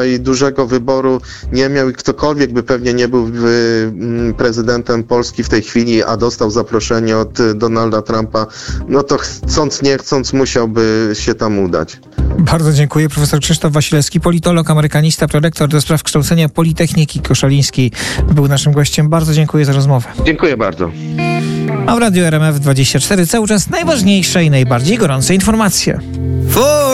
tutaj dużego wyboru nie miał i ktokolwiek by pewnie nie był prezydentem Polski w tej chwili, a dostał zaproszenie od Donalda Trumpa, no to chcąc nie chcąc musiałby się tam udać. Bardzo dziękuję. Profesor Krzysztof Wasilewski, politolog, amerykanista, prorektor do spraw kształcenia Politechniki Koszalińskiej, był naszym gościem. Bardzo dziękuję za rozmowę. Dziękuję bardzo. A w Radiu RMF24 cały czas najważniejsze i najbardziej gorące informacje.